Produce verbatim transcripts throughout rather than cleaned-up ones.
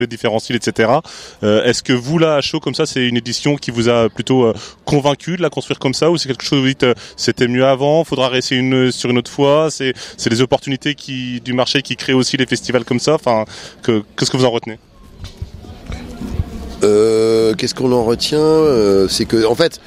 les différents styles, et cetera. Euh, est-ce que vous, là, à chaud, comme ça, c'est une édition qui vous a plutôt euh, convaincu de la construire comme ça, ou c'est quelque chose où vous dites, euh, c'était mieux avant, faudra réessayer une, sur une autre fois, c'est, c'est les opportunités qui, du marché qui créent aussi les festivals comme ça, enfin, que, qu'est-ce que vous en retenez? euh, Qu'est-ce qu'on en retient euh, C'est que, en fait,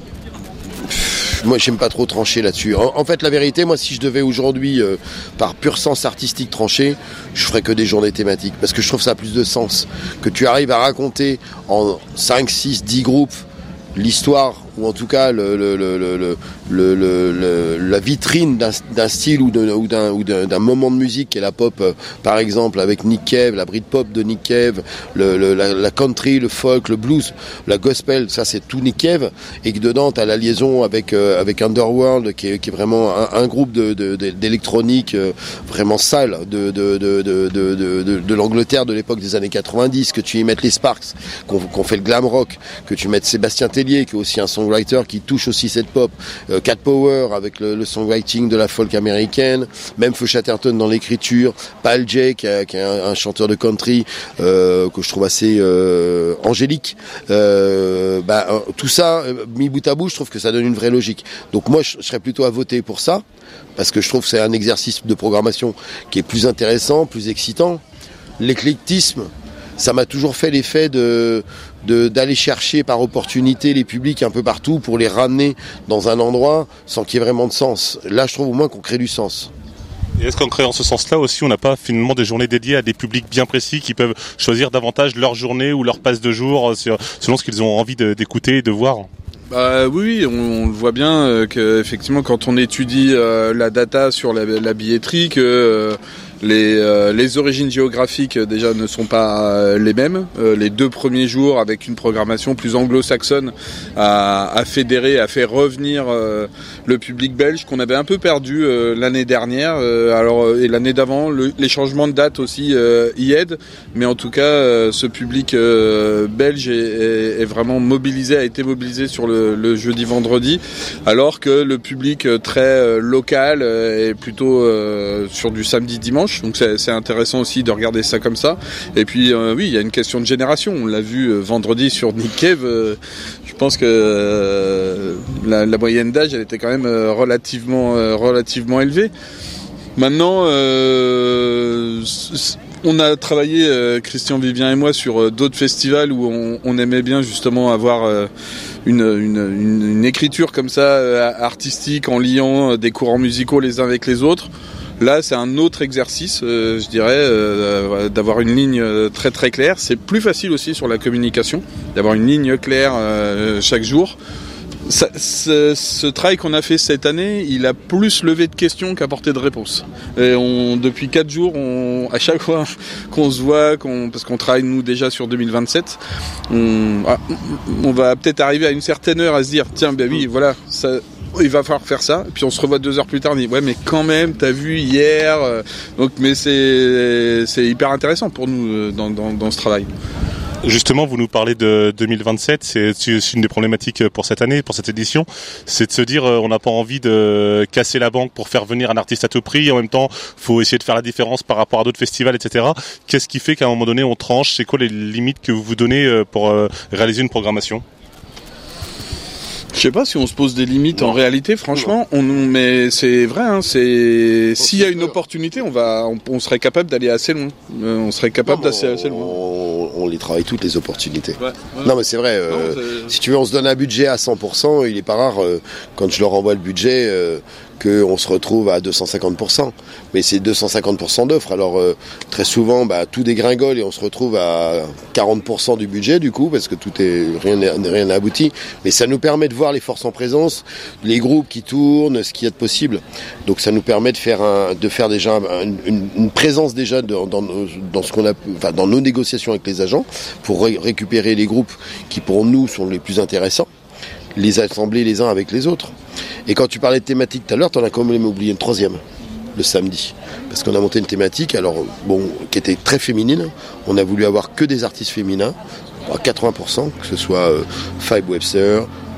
moi, j'aime pas trop trancher là-dessus. En, en fait, la vérité, moi, si je devais aujourd'hui, euh, par pur sens artistique trancher, je ferais que des journées thématiques. Parce que je trouve ça a plus de sens. Que tu arrives à raconter en cinq, six, dix groupes l'histoire, ou en tout cas le, le, le, le, le, le, le, la vitrine d'un, d'un style ou, de, ou, d'un, ou d'un, d'un moment de musique qui est la pop, euh, par exemple, avec Nick Cave, la Britpop de Nick Cave, le, le, la, la country, le folk, le blues, la gospel, ça c'est tout Nick Cave, et que dedans tu as la liaison avec, euh, avec Underworld, qui est, qui est vraiment un, un groupe de, de, de, d'électronique euh, vraiment sale de, de, de, de, de, de, de, de l'Angleterre de l'époque des années quatre-vingt-dix, que tu y mettes les Sparks, qu'on, qu'on fait le glam rock, que tu mettes Sébastien Tellier, qui est aussi un songwriter qui touche aussi cette pop, euh, Cat Power avec le, le songwriting de la folk américaine, même Feu Chatterton dans l'écriture, Pal J qui, a, qui est un, un chanteur de country euh, que je trouve assez euh, angélique. Euh, bah, euh, tout ça, euh, mis bout à bout, je trouve que ça donne une vraie logique. Donc moi, je, je serais plutôt à voter pour ça, parce que je trouve que c'est un exercice de programmation qui est plus intéressant, plus excitant. L'éclectisme, ça m'a toujours fait l'effet de, de d'aller chercher par opportunité les publics un peu partout pour les ramener dans un endroit sans qu'il y ait vraiment de sens. Là, je trouve au moins qu'on crée du sens. Et est-ce qu'en créant ce sens-là aussi, on n'a pas finalement des journées dédiées à des publics bien précis qui peuvent choisir davantage leur journée ou leur passe de jour sur, selon ce qu'ils ont envie de, d'écouter et de voir? Bah oui, on, on le voit bien euh, que effectivement quand on étudie euh, la data sur la, la billetterie, que euh, les, euh, les origines géographiques euh, déjà ne sont pas euh, les mêmes. Euh, les deux premiers jours avec une programmation plus anglo-saxonne a, a fédéré, a fait revenir euh, le public belge qu'on avait un peu perdu euh, l'année dernière. Euh, alors euh, et l'année d'avant, le, les changements de date aussi euh, y aident, mais en tout cas euh, ce public euh, belge est, est, est vraiment mobilisé, a été mobilisé sur le le jeudi-vendredi, alors que le public très euh, local euh, est plutôt euh, sur du samedi-dimanche. Donc c'est, c'est intéressant aussi de regarder ça comme ça. Et puis euh, oui, il y a une question de génération. On l'a vu euh, vendredi sur Nick Cave. Euh, je pense que euh, la, la moyenne d'âge, elle était quand même euh, relativement, euh, relativement élevée. Maintenant, euh, on a travaillé, euh, Christian Vivien et moi, sur euh, d'autres festivals où on, on aimait bien justement avoir euh, une, une, une, une écriture comme ça, euh, artistique, en liant euh, des courants musicaux les uns avec les autres. Là, c'est un autre exercice, euh, je dirais, euh, d'avoir une ligne très très claire. C'est plus facile aussi sur la communication, d'avoir une ligne claire euh, chaque jour. Ça, ce, ce travail qu'on a fait cette année, il a plus levé de questions qu'apporté de réponses. Et on, depuis quatre jours, on, à chaque fois qu'on se voit, qu'on, parce qu'on travaille nous déjà sur deux mille vingt-sept, on, on va peut-être arriver à une certaine heure à se dire, tiens, ben oui, voilà, ça, il va falloir faire ça. Et puis on se revoit deux heures plus tard, on dit, ouais, mais quand même, t'as vu hier. Donc, mais c'est, c'est hyper intéressant pour nous dans, dans, dans ce travail. Justement, vous nous parlez de deux mille vingt-sept, c'est, c'est une des problématiques pour cette année, pour cette édition, c'est de se dire euh, on n'a pas envie de casser la banque pour faire venir un artiste à tout prix, en même temps, faut essayer de faire la différence par rapport à d'autres festivals, et cetera. Qu'est-ce qui fait qu'à un moment donné, on tranche? C'est quoi les limites que vous vous donnez pour euh, réaliser une programmation? Je sais pas si on se pose des limites non. En réalité, franchement, on, mais c'est vrai, hein, c'est s'il y a une opportunité, on va, on, on serait capable d'aller assez loin. Euh, on serait capable d'aller assez loin. On, on les travaille toutes les opportunités. Ouais, ouais. Non mais c'est vrai. Euh, non, c'est... Si tu veux, on se donne un budget à cent pour cent. Il est pas rare euh, quand je leur envoie le budget. Euh, qu'on se retrouve à deux cent cinquante pour cent. Mais c'est deux cent cinquante pour cent d'offres. Alors euh, très souvent, bah, tout dégringole et on se retrouve à quarante pour cent du budget du coup, parce que tout est rien n'est rien abouti. Mais ça nous permet de voir les forces en présence, les groupes qui tournent, ce qu'il y a de possible. Donc ça nous permet de faire un, de faire déjà un, une, une présence déjà dans, dans, dans ce qu'on a, enfin dans nos négociations avec les agents pour ré- récupérer les groupes qui pour nous sont les plus intéressants, les assembler les uns avec les autres. Et quand tu parlais de thématique tout à l'heure, t'en as quand même oublié une troisième, le samedi. Parce qu'on a monté une thématique, alors bon, qui était très féminine. On a voulu avoir que des artistes féminins, à quatre-vingts pour cent, que ce soit euh, Five Webster,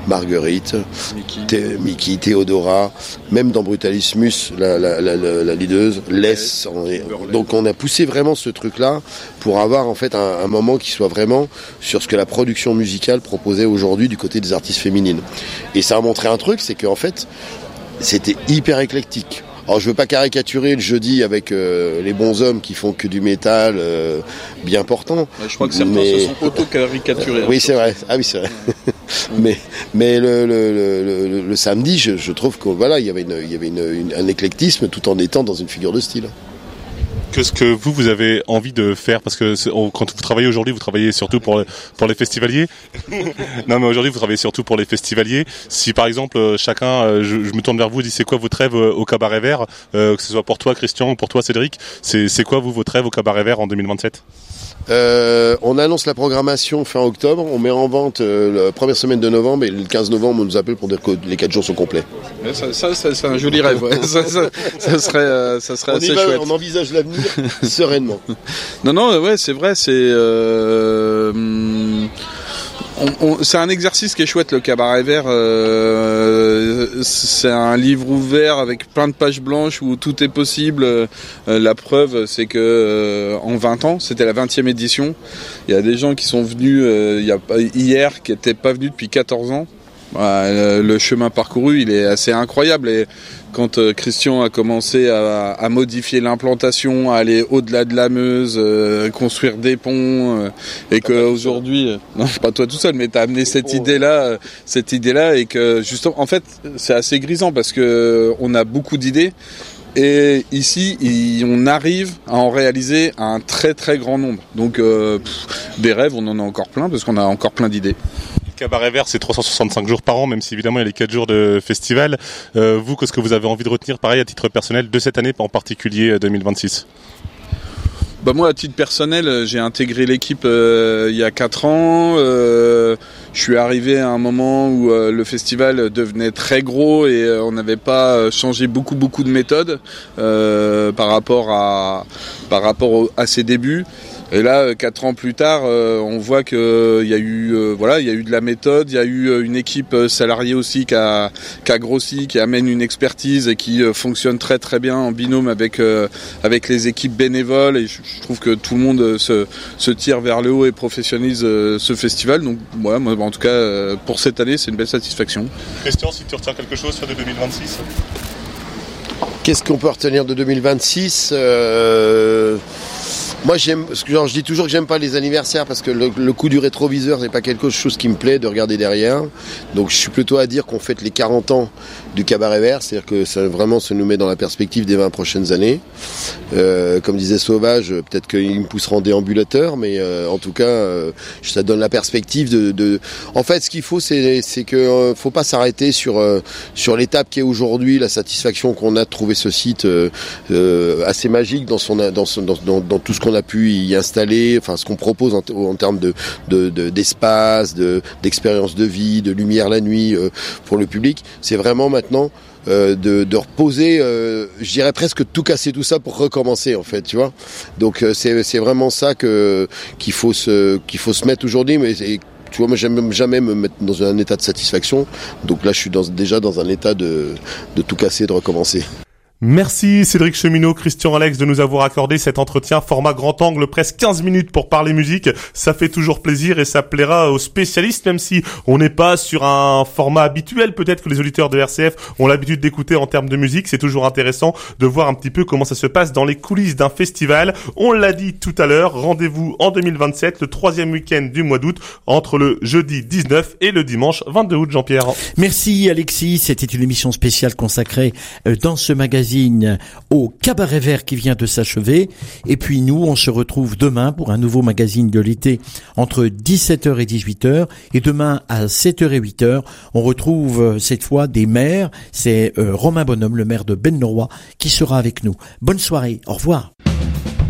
Marguerite, Mickey, Thé- Mickey Théodora, même dans Brutalismus, la, la, la, la, la leaduse, laisse. On est- donc on a poussé vraiment ce truc-là pour avoir en fait un, un moment qui soit vraiment sur ce que la production musicale proposait aujourd'hui du côté des artistes féminines. Et ça a montré un truc, c'est qu'en fait, c'était hyper éclectique. Alors je veux pas caricaturer le jeudi avec euh, les bons hommes qui font que du métal euh, bien portant. Ouais, je crois que certains mais... se sont auto-caricaturés. Oui, c'est vrai. Ah oui, c'est vrai. mais mais le, le, le, le, le samedi, je, je trouve que voilà, il y avait, une, il y avait une, une, un éclectisme tout en étant dans une figure de style. Qu'est-ce que vous, vous avez envie de faire? Parce que c'est- on- quand vous travaillez aujourd'hui, vous travaillez surtout pour, pour les festivaliers. Non, mais aujourd'hui, vous travaillez surtout pour les festivaliers. Si par exemple, euh, chacun, euh, je, je me tourne vers vous, dit c'est quoi votre rêve euh, au Cabaret Vert, euh, que ce soit pour toi, Christian, ou pour toi, Cédric, c'est, c'est quoi, vous, votre rêve au Cabaret Vert en deux mille vingt-sept? Euh, on annonce la programmation fin octobre, on met en vente euh, la première semaine de novembre et le quinze novembre on nous appelle pour dire que les quatre jours sont complets. Ouais, ça, ça, ça, c'est un joli rêve. Ouais. ça, ça, ça serait, euh, ça serait On, assez y va, chouette. on envisage l'avenir sereinement. Non, non, ouais, c'est vrai, c'est. Euh, hum, on, on, c'est un exercice qui est chouette, le Cabaret Vert. Euh, c'est un livre ouvert avec plein de pages blanches où tout est possible. Euh, la preuve, c'est que euh, en vingt ans, c'était la vingtième édition. Il y a des gens qui sont venus euh, il y a, hier, qui n'étaient pas venus depuis quatorze ans. Euh, le chemin parcouru, il est assez incroyable. Et quand euh, Christian a commencé à, à modifier l'implantation, à aller au-delà de la Meuse, euh, construire des ponts, euh, et qu'aujourd'hui, euh, non, pas toi tout seul, mais t'as amené cette idée-là, euh, cette idée-là, et que justement, en fait, c'est assez grisant parce que on a beaucoup d'idées. Et ici, il, on arrive à en réaliser un très très grand nombre. Donc, euh, pff, des rêves, on en a encore plein parce qu'on a encore plein d'idées. Cabaret Vert, c'est trois cent soixante-cinq jours par an, même si évidemment il y a les quatre jours de festival. Euh, vous, qu'est-ce que vous avez envie de retenir, pareil, à titre personnel, de cette année, en particulier deux mille vingt-six? Bah moi, à titre personnel, j'ai intégré l'équipe euh, il y a quatre ans. Euh, je suis arrivé à un moment où euh, le festival devenait très gros et euh, on n'avait pas changé beaucoup beaucoup de méthodes euh, par rapport à par rapport au, à ses débuts. Et là, quatre ans plus tard, euh, on voit que il y a eu, euh, voilà, il y a eu de la méthode, il y a eu une équipe salariée aussi qui a, qui a grossi, qui amène une expertise et qui euh, fonctionne très très bien en binôme avec euh, avec les équipes bénévoles. Et je, je trouve que tout le monde se se tire vers le haut et professionnalise euh, ce festival. Donc, ouais, moi, en tout cas, euh, pour cette année, c'est une belle satisfaction. Christian, si tu retiens quelque chose sur de deux mille vingt-six? Qu'est-ce qu'on peut retenir de deux mille vingt-six? euh... Moi, j'aime, genre, je dis toujours que j'aime pas les anniversaires parce que le, le coup du rétroviseur, c'est pas quelque chose qui me plaît de regarder derrière. Donc, je suis plutôt à dire qu'on fête les quarante ans du Cabaret Vert, c'est-à-dire que ça vraiment se nous met dans la perspective des vingt prochaines années. Euh, comme disait Sauvage, peut-être qu'il me poussera en déambulateur, mais euh, en tout cas, euh, ça donne la perspective de. de... En fait, ce qu'il faut, c'est, c'est que euh, faut pas s'arrêter sur euh, sur l'étape qui est aujourd'hui, la satisfaction qu'on a de trouver ce site euh, euh, assez magique dans son dans son, dans, dans, dans tout ce qu'on a pu y installer, enfin ce qu'on propose en, en termes de, de, de d'espace, de d'expérience de vie, de lumière la nuit euh, pour le public. C'est vraiment maintenant euh, de, de reposer, euh, je dirais presque tout casser tout ça pour recommencer en fait, tu vois. Donc euh, c'est c'est vraiment ça que qu'il faut se qu'il faut se mettre aujourd'hui, mais c'est, tu vois, moi j'aime jamais me mettre dans un état de satisfaction. Donc là je suis dans, déjà dans un état de de tout casser, de recommencer. Merci Cédric Cheminot, Christian Alex de nous avoir accordé cet entretien format grand angle, presque quinze minutes pour parler musique. Ça fait toujours plaisir et ça plaira aux spécialistes, même si on n'est pas sur un format habituel peut-être que les auditeurs de R C F ont l'habitude d'écouter en termes de musique. C'est toujours intéressant de voir un petit peu comment ça se passe dans les coulisses d'un festival. On l'a dit tout à l'heure, rendez-vous en deux mille vingt-sept, le troisième week-end du mois d'août, entre le jeudi dix-neuf et le dimanche vingt-deux août, Jean-Pierre. Merci Alexis, c'était une émission spéciale consacrée dans ce magazine au Cabaret Vert qui vient de s'achever. Et puis nous, on se retrouve demain pour un nouveau magazine de l'été entre dix-sept heures et dix-huit heures. Et demain à sept heures et huit heures, on retrouve cette fois des maires. C'est euh, Romain Bonhomme, le maire de Ben-Leroy, qui sera avec nous. Bonne soirée, au revoir.